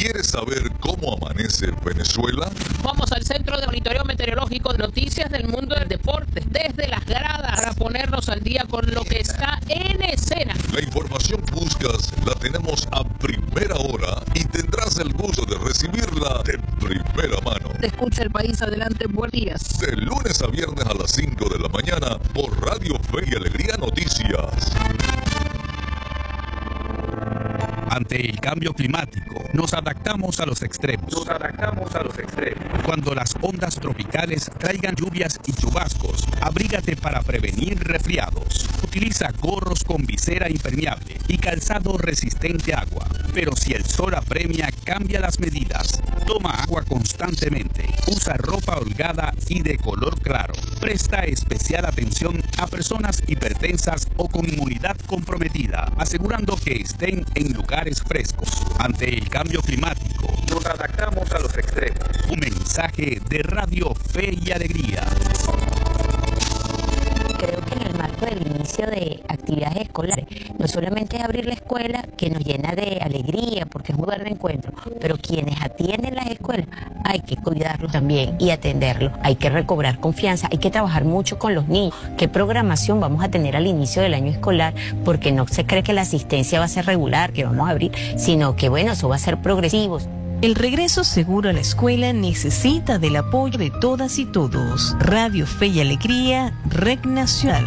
¿Quieres saber cómo amanece Venezuela? Vamos al Centro de Monitoreo Meteorológico, noticias del mundo del deporte, desde las gradas, para ponernos al día con lo que está en escena. La información que buscas la tenemos a primera hora y tendrás el gusto de recibirla de primera mano. Te escucha el país, adelante, buenos días. De lunes a viernes a las 5 de la mañana por Radio Fe y Alegría Noticias. Ante el cambio climático, nos adaptamos a los extremos. Cuando las ondas tropicales traigan lluvias y chubascos, abrígate para prevenir resfriados. Utiliza gorros con visera impermeable y calzado resistente a agua. Pero si el sol apremia, cambia las medidas. Toma agua constantemente. Usa ropa holgada y de color claro. Presta especial atención a personas hipertensas o con inmunidad comprometida, asegurando que estén en lugares frescos. Ante el cambio climático, nos adaptamos a los extremos. Un mensaje de Radio Fe y Alegría. Creo que en el marco del inicio de actividades escolares, no solamente es abrir la escuela, que nos llena de alegría porque es un lugar de encuentro, pero quienes atienden las escuelas hay que cuidarlos también y atenderlos. Hay que recobrar confianza, hay que trabajar mucho con los niños. ¿Qué programación vamos a tener al inicio del año escolar? Porque no se cree que la asistencia va a ser regular, que vamos a abrir, sino que bueno, eso va a ser progresivo. El regreso seguro a la escuela necesita del apoyo de todas y todos. Radio Fe y Alegría, Red Nacional.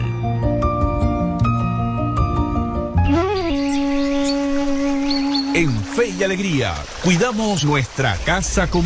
En Fe y Alegría, cuidamos nuestra casa común.